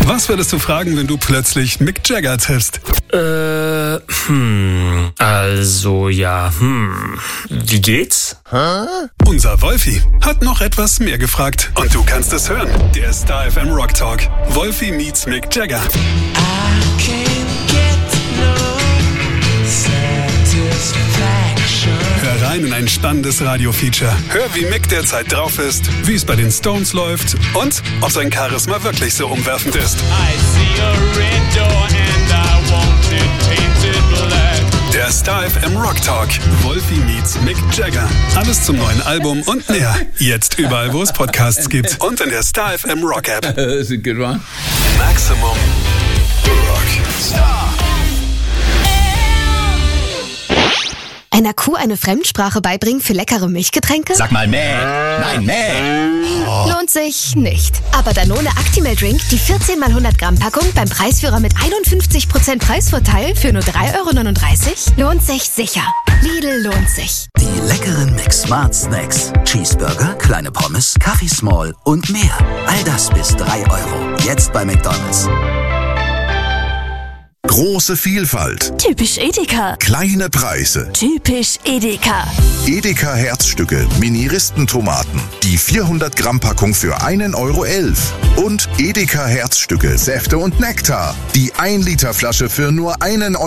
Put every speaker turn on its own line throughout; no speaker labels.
Was würdest du fragen, wenn du plötzlich Mick Jagger triffst?
Wie geht's?
Unser Wolfi hat noch etwas mehr gefragt. Und du kannst es hören. Der Star FM Rock Talk. Wolfi meets Mick Jagger. Hör rein in ein spannendes Radio-Feature. Hör, wie Mick derzeit drauf ist, wie es bei den Stones läuft und ob sein Charisma wirklich so umwerfend ist. Der Star FM Rock Talk. Wolfi meets Mick Jagger. Alles zum neuen Album und mehr. Jetzt überall, wo es Podcasts gibt. Und in der Star FM Rock App.
That's a good one.
Maximum Rock. Star.
Einer Kuh eine Fremdsprache beibringen für leckere Milchgetränke?
Sag mal mäh. Nein, mäh.
Lohnt sich nicht. Aber Danone Actimel Drink, die 14x100 Gramm Packung beim Preisführer mit 51% Preisvorteil für nur 3,39 €, lohnt sich sicher. Lidl lohnt sich.
Die leckeren Mix Smart Snacks. Cheeseburger, kleine Pommes, Kaffee Small und mehr. All das bis 3 €. Jetzt bei McDonald's.
Große Vielfalt.
Typisch Edeka.
Kleine Preise.
Typisch Edeka.
Edeka Herzstücke, Mini-Ristentomaten. Die 400 Gramm Packung für 1,11 €. Und Edeka Herzstücke, Säfte und Nektar. Die 1 Liter Flasche für nur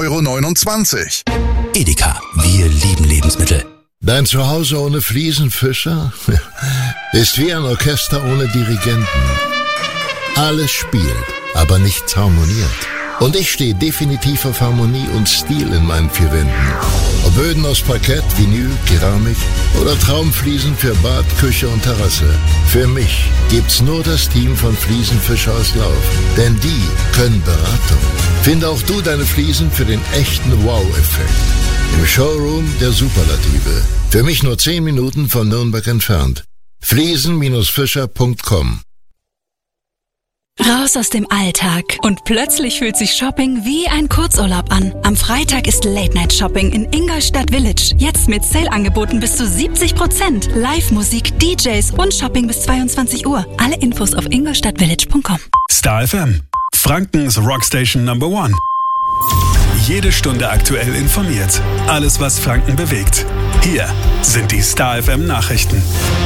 1,29 €.
Edeka, wir lieben Lebensmittel.
Dein Zuhause ohne Fliesenfischer ist wie ein Orchester ohne Dirigenten. Alles spielt, aber nichts harmoniert. Und ich stehe definitiv auf Harmonie und Stil in meinen 4 Wänden. Ob Böden aus Parkett, Vinyl, Keramik oder Traumfliesen für Bad, Küche und Terrasse. Für mich gibt's nur das Team von Fliesenfischer aus Lauf. Denn die können Beratung. Finde auch du deine Fliesen für den echten Wow-Effekt. Im Showroom der Superlative. Für mich nur 10 Minuten von Nürnberg entfernt. Fliesen-fischer.com.
Raus aus dem Alltag und plötzlich fühlt sich Shopping wie ein Kurzurlaub an. Am Freitag ist Late-Night-Shopping in Ingolstadt Village. Jetzt mit Sale-Angeboten bis zu 70%. Live-Musik, DJs und Shopping bis 22 Uhr. Alle Infos auf ingolstadtvillage.com.
Star FM. Frankens Rockstation Number 1. Jede Stunde aktuell informiert. Alles, was Franken bewegt. Hier sind die Star FM Nachrichten.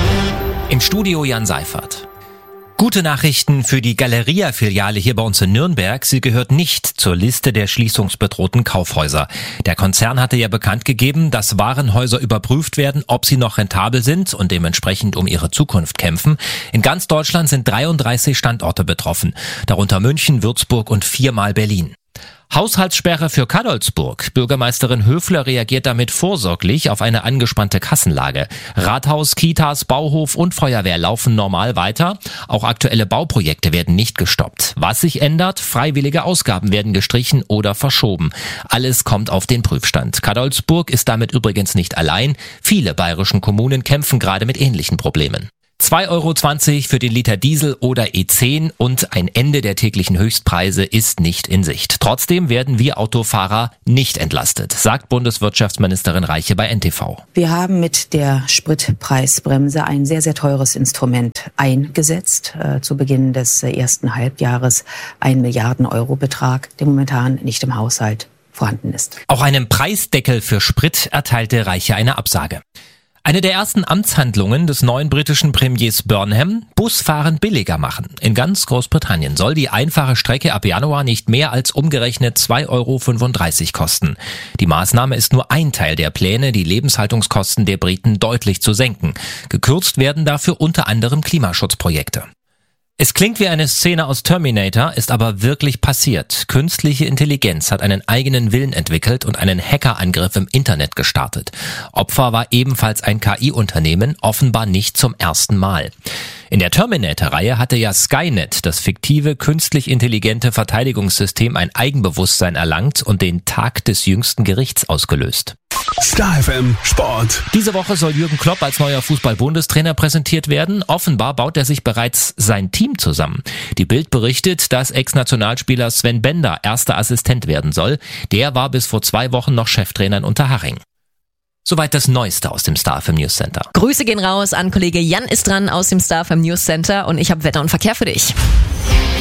Im Studio Jan Seifert. Gute Nachrichten für die Galeria-Filiale hier bei uns in Nürnberg. Sie gehört nicht zur Liste der schließungsbedrohten Kaufhäuser. Der Konzern hatte ja bekannt gegeben, dass Warenhäuser überprüft werden, ob sie noch rentabel sind und dementsprechend um ihre Zukunft kämpfen. In ganz Deutschland sind 33 Standorte betroffen, darunter München, Würzburg und 4-mal Berlin. Haushaltssperre für Cadolzburg. Bürgermeisterin Höfler reagiert damit vorsorglich auf eine angespannte Kassenlage. Rathaus, Kitas, Bauhof und Feuerwehr laufen normal weiter. Auch aktuelle Bauprojekte werden nicht gestoppt. Was sich ändert? Freiwillige Ausgaben werden gestrichen oder verschoben. Alles kommt auf den Prüfstand. Cadolzburg ist damit übrigens nicht allein. Viele bayerischen Kommunen kämpfen gerade mit ähnlichen Problemen. 2,20 € für den Liter Diesel oder E10 und ein Ende der täglichen Höchstpreise ist nicht in Sicht. Trotzdem werden wir Autofahrer nicht entlastet, sagt Bundeswirtschaftsministerin Reiche bei NTV.
Wir haben mit der Spritpreisbremse ein sehr, sehr teures Instrument eingesetzt. Zu Beginn des ersten Halbjahres 1 Milliarden-Euro-Betrag, der momentan nicht im Haushalt vorhanden ist.
Auch einem Preisdeckel für Sprit erteilte Reiche eine Absage. Eine der ersten Amtshandlungen des neuen britischen Premiers Burnham: Busfahren billiger machen. In ganz Großbritannien soll die einfache Strecke ab Januar nicht mehr als umgerechnet 2,35 € kosten. Die Maßnahme ist nur ein Teil der Pläne, die Lebenshaltungskosten der Briten deutlich zu senken. Gekürzt werden dafür unter anderem Klimaschutzprojekte. Es klingt wie eine Szene aus Terminator, ist aber wirklich passiert. Künstliche Intelligenz hat einen eigenen Willen entwickelt und einen Hackerangriff im Internet gestartet. Opfer war ebenfalls ein KI-Unternehmen, offenbar nicht zum ersten Mal. In der Terminator-Reihe hatte ja Skynet, das fiktive, künstlich intelligente Verteidigungssystem, ein Eigenbewusstsein erlangt und den Tag des jüngsten Gerichts ausgelöst.
Star FM Sport.
Diese Woche soll Jürgen Klopp als neuer Fußball-Bundestrainer präsentiert werden. Offenbar baut er sich bereits sein Team zusammen. Die Bild berichtet, dass Ex-Nationalspieler Sven Bender erster Assistent werden soll. Der war bis vor 2 Wochen noch Cheftrainer in Unterhaching. Soweit das Neueste aus dem Star FM News Center.
Grüße gehen raus an Kollege Jan ist dran aus dem Star FM News Center und ich habe Wetter und Verkehr für dich.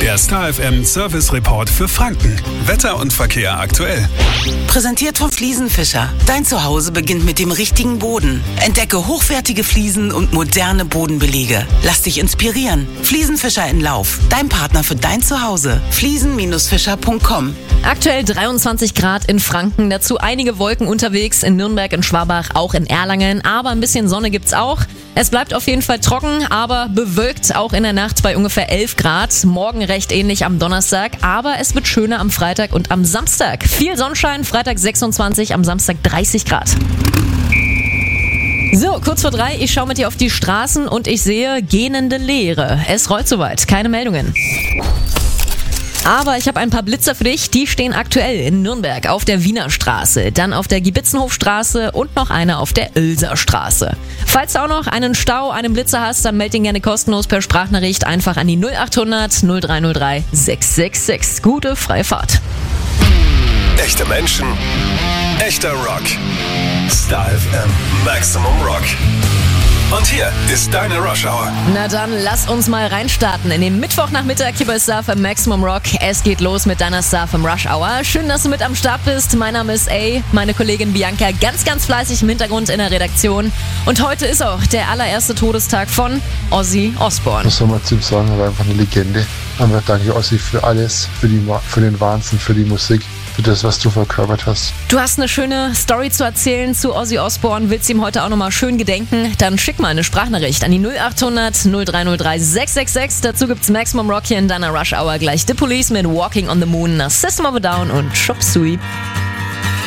Der Star FM Service Report für Franken. Wetter und Verkehr aktuell.
Präsentiert von Fliesenfischer. Dein Zuhause beginnt mit dem richtigen Boden. Entdecke hochwertige Fliesen und moderne Bodenbelege. Lass dich inspirieren. Fliesenfischer in Lauf. Dein Partner für dein Zuhause. Fliesen-fischer.com.
Aktuell 23 Grad in Franken. Dazu einige Wolken unterwegs in Nürnberg, in Schwabach, auch in Erlangen. Aber ein bisschen Sonne gibt's auch. Es bleibt auf jeden Fall trocken, aber bewölkt, auch in der Nacht bei ungefähr 11 Grad. Morgen recht ähnlich am Donnerstag, aber es wird schöner am Freitag und am Samstag. Viel Sonnenschein, Freitag 26, am Samstag 30 Grad. So, kurz vor 3, ich schaue mit dir auf die Straßen und ich sehe gähnende Leere. Es rollt soweit, keine Meldungen. Aber ich habe ein paar Blitzer für dich, die stehen aktuell in Nürnberg auf der Wiener Straße, dann auf der Gibitzenhofstraße und noch eine auf der Oelser Straße. Falls du auch noch einen Stau, einen Blitzer hast, dann melde ihn gerne kostenlos per Sprachnachricht einfach an die 0800 0303 666. Gute freie Fahrt.
Echte Menschen, echter Rock. Star FM Maximum Rock. Und hier ist deine Rush Hour.
Na dann, lass uns mal reinstarten in den Mittwochnachmittag hier bei Star FM Maximum Rock. Es geht los mit deiner Star FM Rush Hour. Schön, dass du mit am Start bist. Mein Name ist A, meine Kollegin Bianca ganz, ganz fleißig im Hintergrund in der Redaktion. Und heute ist auch der allererste Todestag von Ozzy Osbourne.
Was soll man zu ihm sagen? Er war einfach eine Legende. Aber danke Ozzy für alles, für den Wahnsinn, für die Musik. Für das, was du verkörpert hast.
Du hast eine schöne Story zu erzählen zu Ozzy Osbourne. Willst ihm heute auch nochmal schön gedenken? Dann schick mal eine Sprachnachricht an die 0800 0303 666. Dazu gibt's Maximum Rock hier in deiner Rush Hour. Gleich The Police mit Walking on the Moon nach System of a Down und Chop Suey.